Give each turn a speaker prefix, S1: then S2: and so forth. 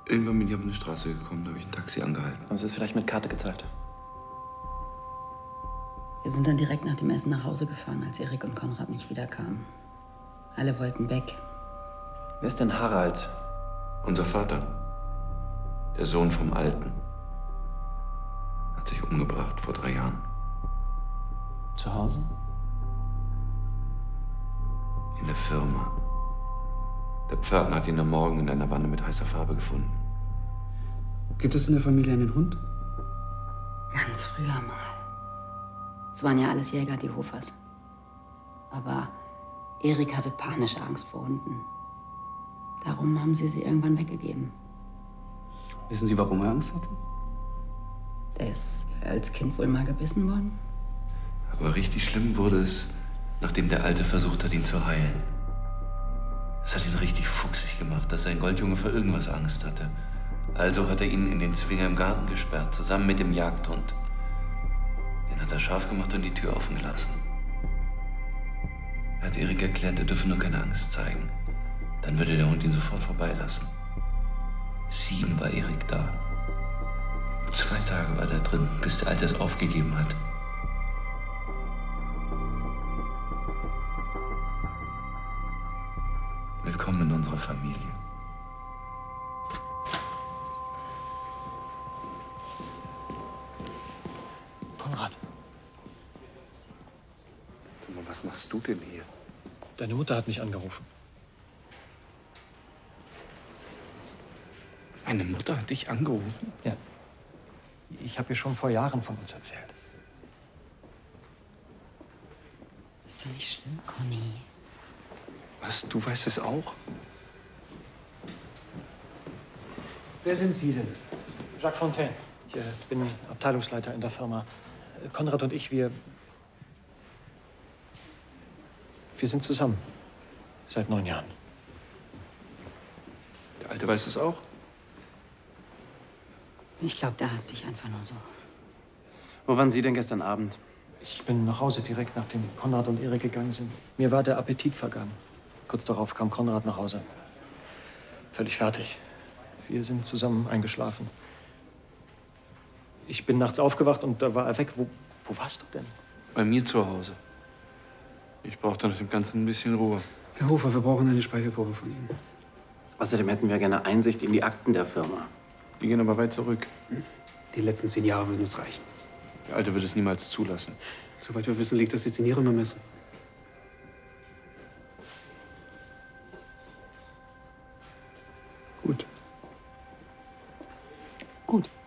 S1: Irgendwann bin ich auf eine Straße gekommen, da habe ich ein Taxi angehalten.
S2: Haben Sie es vielleicht mit Karte gezahlt?
S3: Wir sind dann direkt nach dem Essen nach Hause gefahren, als Erik und Konrad nicht wiederkamen. Alle wollten weg.
S2: Wer ist denn Harald?
S1: Unser Vater, der Sohn vom Alten, hat sich umgebracht vor 3 Jahren.
S2: Zu Hause?
S1: In der Firma. Der Pförtner hat ihn am Morgen in einer Wanne mit heißer Farbe gefunden.
S4: Gibt es in der Familie einen Hund?
S3: Ganz früher mal. Es waren ja alles Jäger, die Hofers. Aber Erik hatte panische Angst vor Hunden. Darum haben sie irgendwann weggegeben.
S4: Wissen Sie, warum er Angst hatte?
S3: Der ist als Kind wohl mal gebissen worden.
S1: Aber richtig schlimm wurde es, nachdem der Alte versucht hat, ihn zu heilen. Es hat ihn richtig fuchsig gemacht, dass sein Goldjunge vor irgendwas Angst hatte. Also hat er ihn in den Zwinger im Garten gesperrt, zusammen mit dem Jagdhund. Den hat er scharf gemacht und die Tür offen gelassen. Er hat Erik erklärt, er dürfe nur keine Angst zeigen. Dann würde der Hund ihn sofort vorbeilassen. 7 war Erik da. 2 Tage war der drin, bis der Alte es aufgegeben hat. Willkommen in unserer Familie.
S5: Konrad,
S1: Sag mal, was machst du denn hier?
S5: deine Mutter hat mich angerufen.
S1: Meine Mutter hat dich angerufen?
S5: Ja. Ich habe ihr schon vor Jahren von uns erzählt.
S3: Ist doch nicht schlimm, Conny.
S1: Was, du weißt es auch?
S4: Wer sind Sie denn?
S5: Jacques Fontaine. Ich bin Abteilungsleiter in der Firma. Konrad und ich, wir sind zusammen. Seit 9 Jahren.
S1: Der Alte weiß es auch?
S3: Ich glaube, der hasst dich einfach nur so.
S2: Wo waren Sie denn gestern Abend?
S5: Ich bin nach Hause direkt, nachdem Konrad und Erik gegangen sind. Mir war der Appetit vergangen. Kurz darauf kam Konrad nach Hause. Völlig fertig. Wir sind zusammen eingeschlafen. Ich bin nachts aufgewacht und da war er weg. Wo warst du denn?
S1: Bei mir zu Hause. Ich brauchte nach dem Ganzen ein bisschen Ruhe.
S4: Herr Hofer, wir brauchen eine Speichelprobe von Ihnen.
S2: Außerdem hätten wir gerne Einsicht in die Akten der Firma.
S1: Die gehen aber weit zurück.
S4: Die letzten 10 Jahre würden uns reichen.
S1: Der Alte wird es niemals zulassen.
S4: Soweit wir wissen, liegt das Dezimieren im Ermessen.
S1: Gut.
S4: Gut.